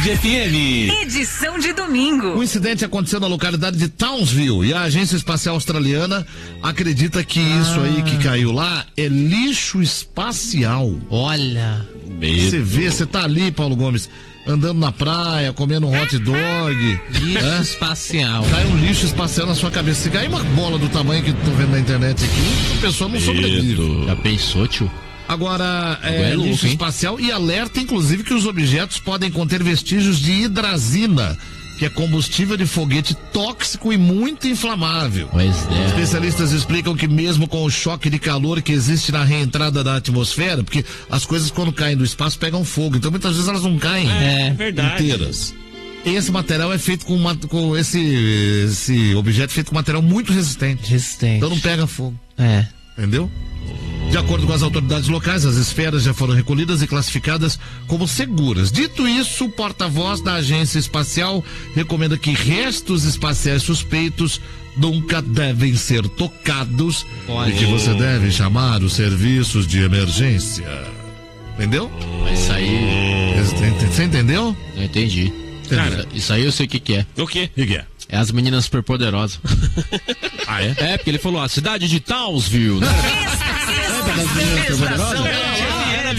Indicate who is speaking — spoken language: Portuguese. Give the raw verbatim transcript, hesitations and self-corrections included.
Speaker 1: Tarde F M.
Speaker 2: Edição de domingo.
Speaker 3: O incidente aconteceu na localidade de Townsville e a Agência Espacial Australiana acredita que ah. isso aí que caiu lá é lixo espacial.
Speaker 1: Olha.
Speaker 3: Você vê, você tá ali, Paulo Gomes, andando na praia, comendo um hot dog.
Speaker 1: Lixo
Speaker 3: é?
Speaker 1: espacial.
Speaker 3: Cai um lixo espacial na sua cabeça. Se cair uma bola do tamanho que tô vendo na internet aqui, a pessoa não sobrevive.
Speaker 1: Já pensou, tio?
Speaker 3: Agora, é,
Speaker 1: é louco,
Speaker 3: lixo
Speaker 1: hein?
Speaker 3: espacial e alerta, inclusive, que os objetos podem conter vestígios de hidrazina, que é combustível de foguete tóxico e muito inflamável.
Speaker 1: Pois é.
Speaker 3: Especialistas explicam que mesmo com o choque de calor que existe na reentrada da atmosfera, porque as coisas quando caem do espaço pegam fogo, então muitas vezes elas não caem
Speaker 1: é,
Speaker 3: inteiras. Esse material é feito com, uma, com esse, esse objeto é feito com material muito resistente.
Speaker 1: Resistente.
Speaker 3: Então não pega fogo.
Speaker 1: É.
Speaker 3: Entendeu? De acordo com as autoridades locais, as esferas já foram recolhidas e classificadas como seguras. Dito isso, o porta-voz da agência espacial recomenda que restos espaciais suspeitos nunca devem ser tocados. Olha. E que você deve chamar os serviços de emergência. Entendeu?
Speaker 1: Isso aí...
Speaker 3: Você entendeu?
Speaker 1: Eu entendi. Cara, isso aí eu sei o que que é.
Speaker 4: O quê?
Speaker 3: O que é?
Speaker 1: É as meninas superpoderosas.
Speaker 3: Ah, é?
Speaker 1: É, porque ele falou a cidade de Townsville, né?
Speaker 2: Estação